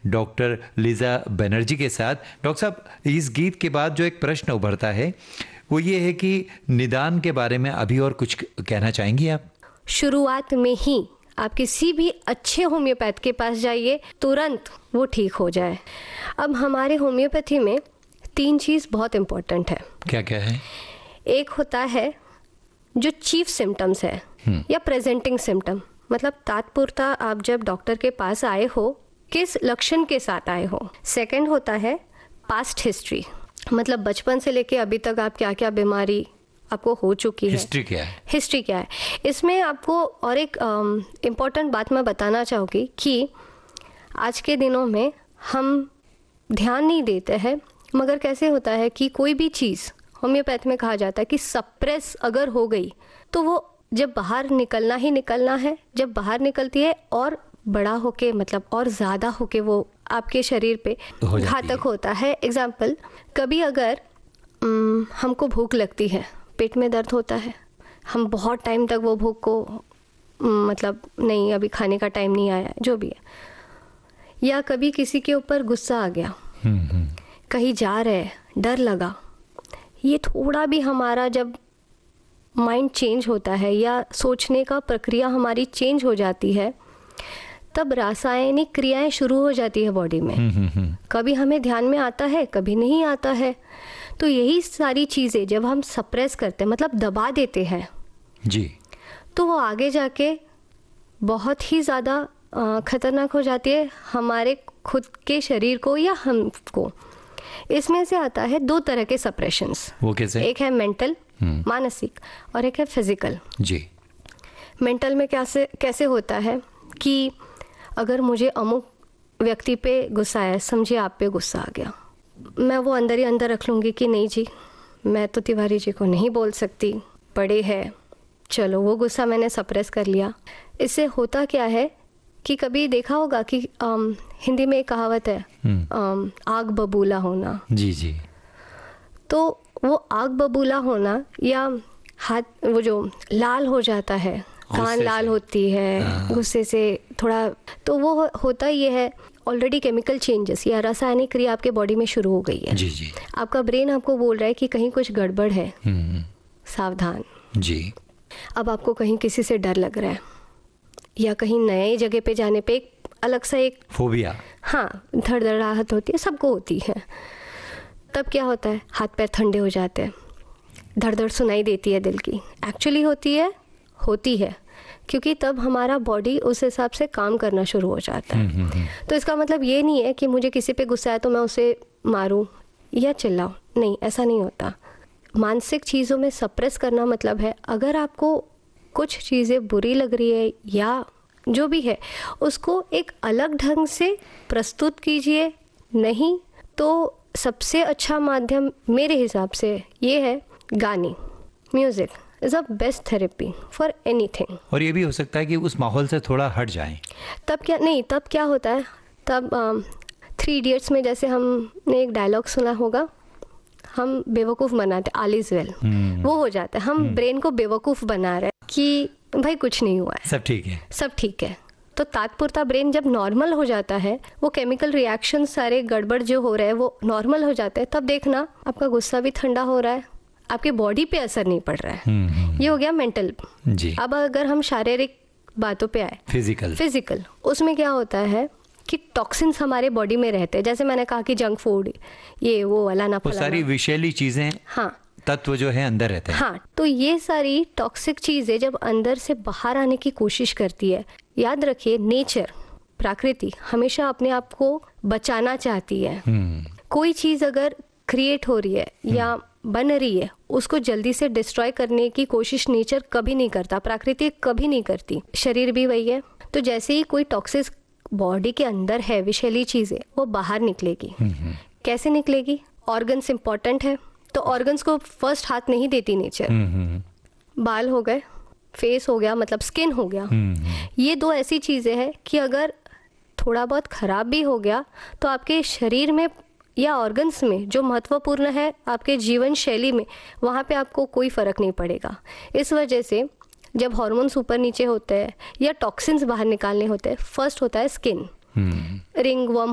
Doctor Lija Banerjee के साथ। Doctor साहब, इस गीत के बाद जो एक प्रश्न उभरता है वो ये है कि निदान के बारे में अभी और कुछ कहना चाहेंगी आप? शुरुआत में ही आप किसी भी अच्छे होम्योपैथ के पास जाइए, तुरंत वो ठीक हो जाए। अब हमारे होम्योपैथी में 3 चीज़ बहुत इम्पोर्टेंट है। क्या क्या है? एक होता है जो चीफ सिम्टम्स है या प्रेजेंटिंग सिम्टम, मतलब तात्पुरता आप जब डॉक्टर के पास आए हो, किस लक्षण के साथ आए हो। सेकंड होता है पास्ट हिस्ट्री, मतलब बचपन से लेके अभी तक आप क्या क्या बीमारी आपको हो चुकी है, हिस्ट्री क्या है। इसमें आपको और एक इम्पॉर्टेंट बात मैं बताना चाहूँगी कि आज के दिनों में हम ध्यान नहीं देते हैं, मगर कैसे होता है कि कोई भी चीज़ होम्योपैथ में कहा जाता है कि सप्रेस अगर हो गई तो वो जब बाहर निकलना ही निकलना है, जब बाहर निकलती है और बड़ा होके, मतलब और ज़्यादा होके वो आपके शरीर पे घातक होता है। एग्जाम्पल, कभी अगर हमको भूख लगती है, पेट में दर्द होता है, हम बहुत टाइम तक वो भूख को मतलब नहीं, अभी खाने का टाइम नहीं आया, जो भी है, या कभी किसी के ऊपर गुस्सा आ गया, कहीं जा रहे, डर लगा, ये थोड़ा भी हमारा जब माइंड चेंज होता है या सोचने का प्रक्रिया हमारी चेंज हो जाती है, तब रासायनिक क्रियाएं शुरू हो जाती है बॉडी में। कभी हमें ध्यान में आता है, कभी नहीं आता है। तो यही सारी चीज़ें जब हम सप्रेस करते हैं, मतलब दबा देते हैं जी, तो वो आगे जाके बहुत ही ज़्यादा खतरनाक हो जाती है हमारे खुद के शरीर को या हमको। इसमें से आता है 2 तरह के सप्रेशंस। वो कैसे? एक है मेंटल, मानसिक, और एक है फिजिकल जी। मेंटल में कैसे होता है कि अगर मुझे अमुक व्यक्ति पे गुस्सा है, समझिए आप पे गुस्सा आ गया, मैं वो अंदर ही अंदर रख लूँगी कि नहीं जी, मैं तो तिवारी जी को नहीं बोल सकती, बड़े हैं, चलो वो गुस्सा मैंने सप्रेस कर लिया। इससे होता क्या है कि कभी देखा होगा कि हिंदी में एक कहावत है, आग बबूला होना। जी जी। तो वो आग बबूला होना या हाथ वो जो लाल हो जाता है, कान लाल होती है गुस्से से थोड़ा, तो वो होता ये है ऑलरेडी केमिकल चेंजेस या रासायनिक क्रिया आपके बॉडी में शुरू हो गई है। जी जी। आपका ब्रेन आपको बोल रहा है कि कहीं कुछ गड़बड़ है, सावधान जी। अब आपको कहीं किसी से डर लग रहा है या कहीं नए जगह पे जाने पे एक अलग सा एक फोबिया, हाँ, धड़धड़ाहट होती है, सबको होती है। तब क्या होता है, हाथ पैर ठंडे हो जाते हैं, धड़धड़ सुनाई देती है दिल की, एक्चुअली होती है क्योंकि तब हमारा बॉडी उस हिसाब से काम करना शुरू हो जाता है। तो इसका मतलब ये नहीं है कि मुझे किसी पे गुस्सा है तो मैं उसे मारूं या चिल्लाऊं, नहीं, ऐसा नहीं होता। मानसिक चीज़ों में सप्रेस करना मतलब है अगर आपको कुछ चीज़ें बुरी लग रही है या जो भी है, उसको एक अलग ढंग से प्रस्तुत कीजिए। नहीं तो सबसे अच्छा माध्यम मेरे हिसाब से ये है गाने, music is a best therapy for anything. और ये भी हो सकता है कि उस माहौल से थोड़ा हट जाएं। तब क्या होता है, तब 3 इडियट्स में जैसे हमने एक डायलॉग सुना होगा, हम बेवकूफ़ बनाते, ऑल इज वेल, वो हो जाता है। हम ब्रेन को बेवकूफ़ बना रहे हैं कि भाई कुछ नहीं हुआ है, सब ठीक है। तो तात्पुरता ब्रेन जब नॉर्मल हो जाता है, वो केमिकल रिएक्शन सारे गड़बड़ जो हो रहे हैं वो नॉर्मल हो जाते हैं, तब देखना आपका गुस्सा भी ठंडा हो रहा है, आपके बॉडी पे असर नहीं पड़ रहा है। ये हो गया मेंटल जी। अब अगर हम शारीरिक बातों पे आए, फिजिकल, उसमें क्या होता है कि टॉक्सिन्स हमारे बॉडी में रहते हैं। जैसे मैंने कहा कि जंक फूड, ये वो वाला ना फलाना, सारी विषैली चीजें, हाँ, तत्व जो है अंदर रहते हैं। हाँ, तो ये सारी टॉक्सिक चीजें जब अंदर से बाहर आने की कोशिश करती है, याद रखिए नेचर, प्रकृति हमेशा अपने आप को बचाना चाहती है। कोई चीज अगर क्रिएट हो रही है या बन रही है, उसको जल्दी से डिस्ट्रॉय करने की कोशिश नेचर कभी नहीं करता, प्रकृति कभी नहीं करती। शरीर भी वही है। तो जैसे ही कोई टॉक्सिक बॉडी के अंदर है, विषैली चीजें, वो बाहर निकलेगी। कैसे निकलेगी? ऑर्गन्स इंपॉर्टेंट है, तो ऑर्गन्स को फर्स्ट हाथ नहीं देती नेचर। बाल हो गए, फेस हो गया, मतलब स्किन हो गया, ये 2 ऐसी चीजें हैं कि अगर थोड़ा बहुत खराब भी हो गया तो आपके शरीर में या ऑर्गन्स में जो महत्वपूर्ण है आपके जीवन शैली में, वहाँ पे आपको कोई फर्क नहीं पड़ेगा। इस वजह से जब हार्मोन्स ऊपर नीचे होते हैं या टॉक्सिन्स बाहर निकालने होते हैं, फर्स्ट होता है स्किन, रिंग वर्म